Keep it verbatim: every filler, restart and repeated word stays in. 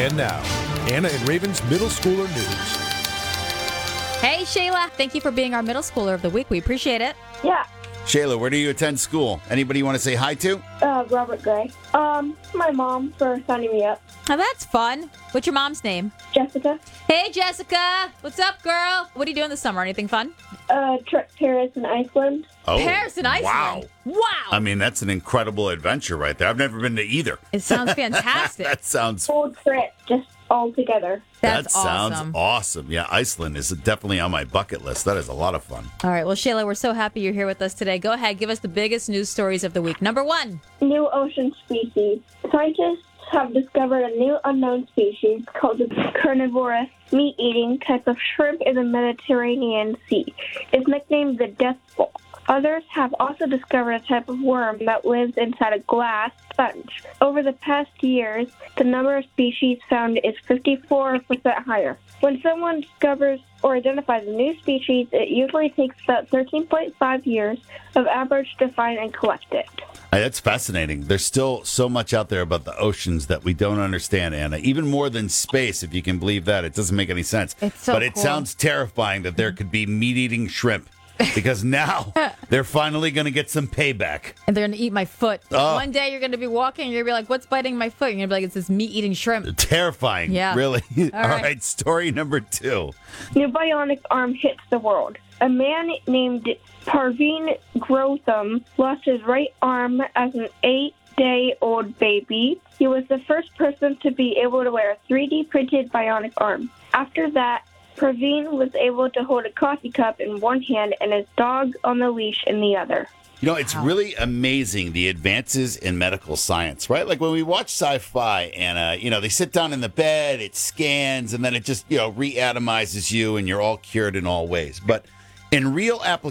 And now, Anna and Raven's Middle Schooler News. Hey, Shayla. Thank you for being our middle schooler of the week. We appreciate it. Yeah. Shayla, where do you attend school? Anybody you want to say hi to? Uh, Robert Gray. Um, my mom for signing me up. Oh, that's fun. What's your mom's name? Jessica. Hey, Jessica. What's up, girl? What are you doing this summer? Anything fun? Uh, trip Paris and Iceland. Oh, Paris and Iceland. Wow. Wow. I mean, that's an incredible adventure right there. I've never been to either. It sounds fantastic. That sounds... Whole trip, just all together. That's that sounds awesome. awesome. Yeah, Iceland is definitely on my bucket list. That is a lot of fun. All right. Well, Shayla, we're so happy you're here with us today. Go ahead. Give us the biggest news stories of the week. Number one. New ocean species. Scientists have discovered a new unknown species called the carnivorous meat-eating type of shrimp in the Mediterranean Sea. It's nicknamed the death bowl. Others have also discovered a type of worm that lives inside a glass sponge. Over the past years, the number of species found is fifty-four percent higher. When someone discovers or identifies a new species, it usually takes about thirteen point five years of average to find and collect it. Hey, that's fascinating. There's still so much out there about the oceans that we don't understand, Anna. Even more than space, if you can believe that. It doesn't make any sense. It's so but it cool. sounds terrifying that there could be meat-eating shrimp. Because now they're finally going to get some payback. And they're going to eat my foot. Oh. One day you're going to be walking and you're going to be like, what's biting my foot? And you're going to be like, it's this meat-eating shrimp. Terrifying. Yeah. Really. All, All right. right. Story number two. New bionic arm hits the world. A man named Parveen Grotham lost his right arm as an eight-day-old baby. He was the first person to be able to wear a three D printed bionic arm. After that, Praveen was able to hold a coffee cup in one hand and his dog on the leash in the other. You know, it's really amazing, the advances in medical science, right? Like when we watch sci-fi and, uh, you know, they sit down in the bed, it scans, and then it just, you know, reatomizes you and you're all cured in all ways. But in real applications,